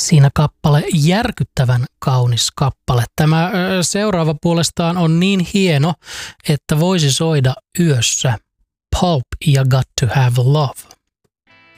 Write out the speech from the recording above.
Siinä kappale, järkyttävän kaunis kappale. Tämä seuraava puolestaan on niin hieno, että voisi soida yössä. Pulp ja Got to Have Love.